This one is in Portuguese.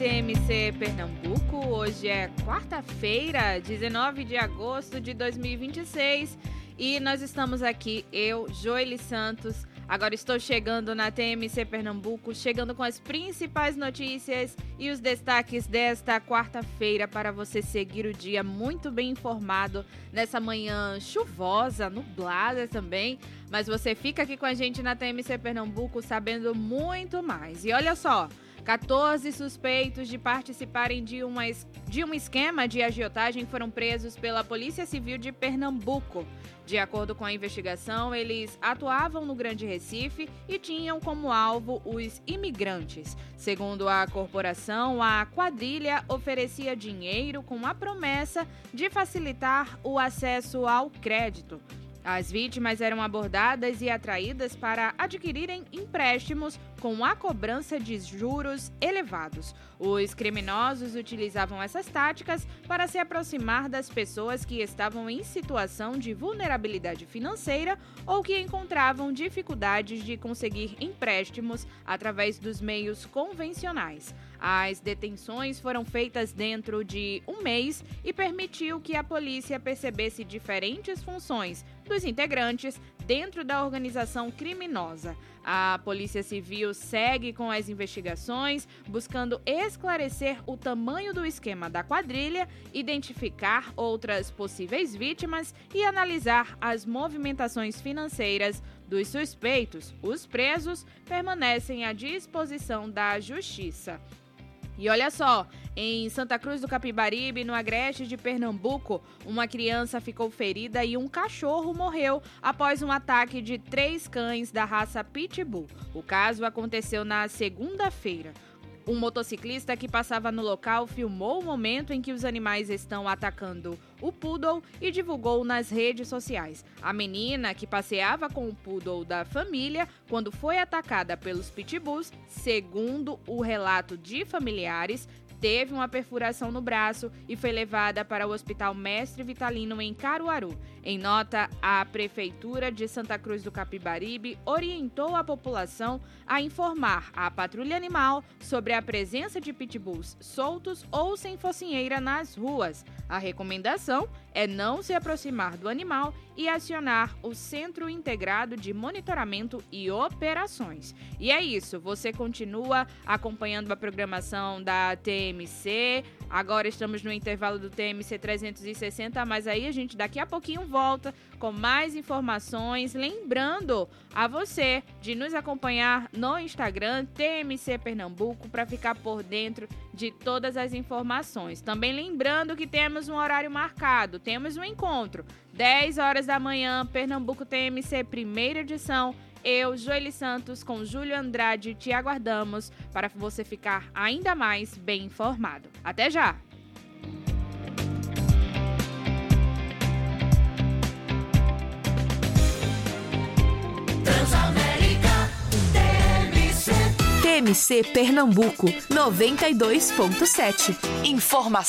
TMC Pernambuco. Hoje é quarta-feira, 19 de agosto de 2026 e nós estamos aqui, eu, Joely Santos. Agora estou chegando na TMC Pernambuco, chegando com as principais notícias e os destaques desta quarta-feira para você seguir o dia muito bem informado nessa manhã chuvosa, nublada também. Mas você fica aqui com a gente na TMC Pernambuco sabendo muito mais. E olha só, 14 suspeitos de participarem de um esquema de agiotagem foram presos pela Polícia Civil de Pernambuco. De acordo com a investigação, eles atuavam no Grande Recife e tinham como alvo os imigrantes. Segundo a corporação, a quadrilha oferecia dinheiro com a promessa de facilitar o acesso ao crédito. As vítimas eram abordadas e atraídas para adquirirem empréstimos com a cobrança de juros elevados. Os criminosos utilizavam essas táticas para se aproximar das pessoas que estavam em situação de vulnerabilidade financeira ou que encontravam dificuldades de conseguir empréstimos através dos meios convencionais. As detenções foram feitas dentro de um mês e permitiu que a polícia percebesse diferentes funções dos integrantes dentro da organização criminosa. A Polícia Civil segue com as investigações, buscando esclarecer o tamanho do esquema da quadrilha, identificar outras possíveis vítimas e analisar as movimentações financeiras dos suspeitos. Os presos permanecem à disposição da Justiça. E olha só, em Santa Cruz do Capibaribe, no agreste de Pernambuco, uma criança ficou ferida e um cachorro morreu após um ataque de 3 cães da raça Pitbull. O caso aconteceu na segunda-feira. Um motociclista que passava no local filmou o momento em que os animais estão atacando o poodle e divulgou nas redes sociais. A menina, que passeava com o poodle da família, quando foi atacada pelos pitbulls, segundo o relato de familiares, teve uma perfuração no braço e foi levada para o Hospital Mestre Vitalino, em Caruaru. Em nota, a Prefeitura de Santa Cruz do Capibaribe orientou a população a informar a patrulha animal sobre a presença de pitbulls soltos ou sem focinheira nas ruas. A recomendação é não se aproximar do animal e acionar o Centro Integrado de Monitoramento e Operações. E é isso, você continua acompanhando a programação da TMC. Agora estamos no intervalo do TMC 360, mas aí a gente daqui a pouquinho volta com mais informações. Lembrando a você de nos acompanhar no Instagram, TMC Pernambuco, para ficar por dentro de todas as informações. Também lembrando que temos um horário marcado, temos um encontro, 10 horas da manhã, Pernambuco TMC, primeira edição. Eu, Joely Santos, com Júlio Andrade, te aguardamos para você ficar ainda mais bem informado. Até já! TMC Pernambuco 92.7. Informação